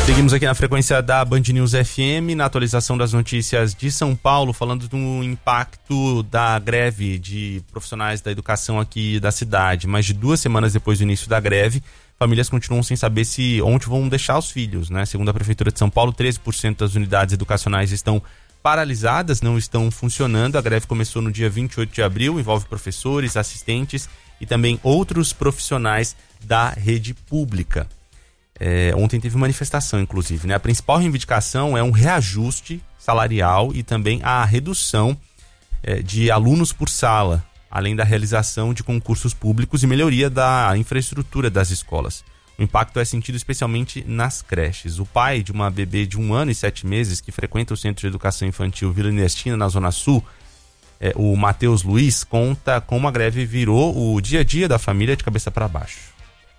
Seguimos aqui na frequência da Band News FM, na atualização das notícias de São Paulo, falando do impacto da greve de profissionais da educação aqui da cidade. Mais de 2 semanas depois do início da greve, famílias continuam sem saber onde vão deixar os filhos, né? Segundo a Prefeitura de São Paulo, 13% das unidades educacionais estão paralisadas, não estão funcionando. A greve começou no dia 28 de abril, envolve professores, assistentes e também outros profissionais da rede pública. Ontem teve manifestação, inclusive, né? A principal reivindicação é um reajuste salarial e também a redução de alunos por sala, além da realização de concursos públicos e melhoria da infraestrutura das escolas. O impacto é sentido especialmente nas creches. O pai de uma bebê de 1 ano e 7 meses que frequenta o Centro de Educação Infantil Vila Ernestina, na Zona Sul, o Matheus Luiz, conta como a greve virou o dia a dia da família de cabeça para baixo.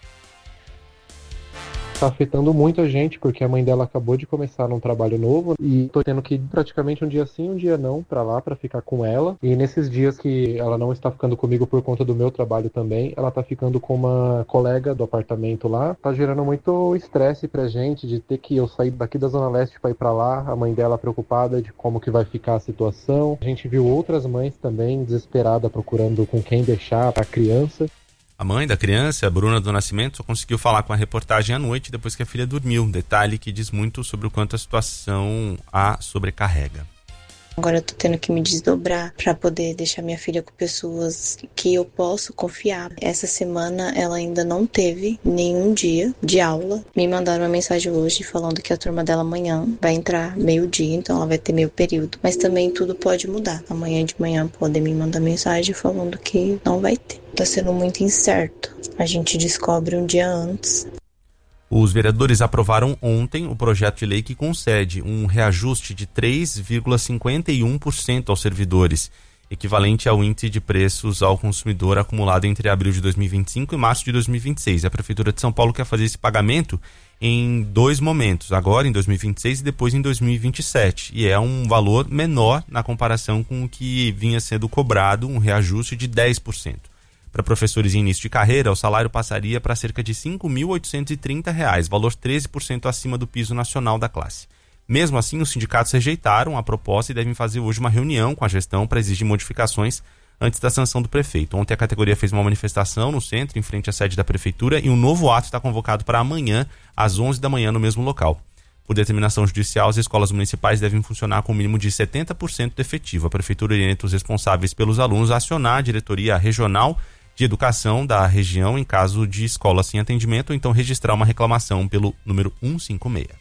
Tá afetando muito a gente, porque a mãe dela acabou de começar num trabalho novo e tô tendo que ir praticamente um dia sim, um dia não pra lá, pra ficar com ela. E nesses dias que ela não está ficando comigo por conta do meu trabalho também, ela tá ficando com uma colega do apartamento lá. Tá gerando muito estresse pra gente de ter que eu sair daqui da Zona Leste pra ir pra lá, a mãe dela preocupada de como que vai ficar a situação. A gente viu outras mães também desesperadas procurando com quem deixar a criança. A mãe da criança, a Bruna do Nascimento, só conseguiu falar com a reportagem à noite depois que a filha dormiu. Um detalhe que diz muito sobre o quanto a situação a sobrecarrega. Agora eu tô tendo que me desdobrar para poder deixar minha filha com pessoas que eu posso confiar. Essa semana ela ainda não teve nenhum dia de aula. Me mandaram uma mensagem hoje falando que a turma dela amanhã vai entrar meio-dia, então ela vai ter meio período. Mas também tudo pode mudar. Amanhã de manhã podem me mandar mensagem falando que não vai ter. Tá sendo muito incerto. A gente descobre um dia antes. Os vereadores aprovaram ontem o projeto de lei que concede um reajuste de 3,51% aos servidores, equivalente ao índice de preços ao consumidor acumulado entre abril de 2025 e março de 2026. A Prefeitura de São Paulo quer fazer esse pagamento em 2 momentos, agora em 2026 e depois em 2027. E é um valor menor na comparação com o que vinha sendo cobrado, um reajuste de 10%. Para professores em início de carreira, o salário passaria para cerca de R$ 5.830, valor 13% acima do piso nacional da classe. Mesmo assim, os sindicatos rejeitaram a proposta e devem fazer hoje uma reunião com a gestão para exigir modificações antes da sanção do prefeito. Ontem a categoria fez uma manifestação no centro, em frente à sede da prefeitura, e um novo ato está convocado para amanhã, às 11 da manhã, no mesmo local. Por determinação judicial, as escolas municipais devem funcionar com um mínimo de 70% de efetivo. A prefeitura orienta os responsáveis pelos alunos a acionar a diretoria regional de educação da região em caso de escola sem atendimento ou então registrar uma reclamação pelo número 156.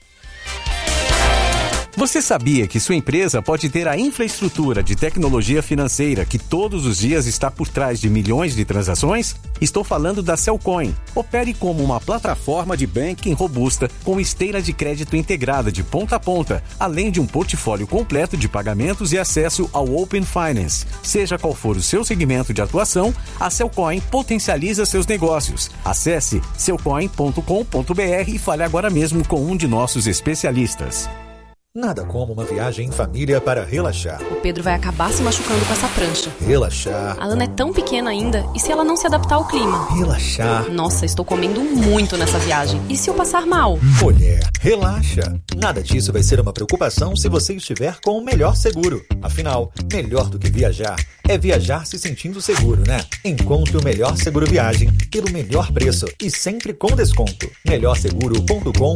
Você sabia que sua empresa pode ter a infraestrutura de tecnologia financeira que todos os dias está por trás de milhões de transações? Estou falando da Cellcoin. Opere como uma plataforma de banking robusta com esteira de crédito integrada de ponta a ponta, além de um portfólio completo de pagamentos e acesso ao Open Finance. Seja qual for o seu segmento de atuação, a Cellcoin potencializa seus negócios. Acesse cellcoin.com.br e fale agora mesmo com um de nossos especialistas. Nada como uma viagem em família para relaxar. O Pedro vai acabar se machucando com essa prancha. Relaxar. A Ana é tão pequena ainda, e se ela não se adaptar ao clima? Relaxar. Nossa, estou comendo muito nessa viagem. E se eu passar mal? Mulher, relaxa. Nada disso vai ser uma preocupação se você estiver com o melhor seguro. Afinal, melhor do que viajar é viajar se sentindo seguro, né? Encontre o melhor seguro viagem pelo melhor preço e sempre com desconto. melhorseguro.com.br.